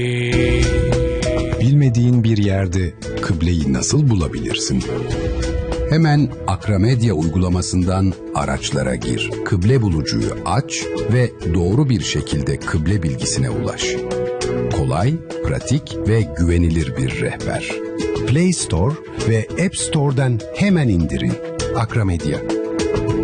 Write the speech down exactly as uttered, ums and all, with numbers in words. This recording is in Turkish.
Bilmediğin bir yerde kıbleyi nasıl bulabilirsin? Hemen Akramedia uygulamasından araçlara gir. Kıble bulucuyu aç ve doğru bir şekilde kıble bilgisine ulaş. Kolay, pratik ve güvenilir bir rehber. Play Store ve App Store'dan hemen indirin. Akramedia.